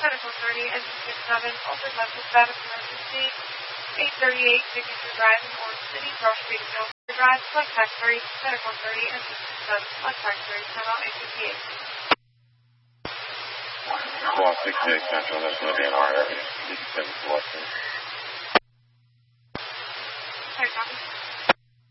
Medical 30, engine 67, altered medical status emergency, 838 Signature Drive in Orange City, Rush Street, Mill Drive, select taxi, Medical 30, engine 67, select taxi, come out 858. Squad 68 Central, that's going to be an RF. You can send it to us. Sorry, copy.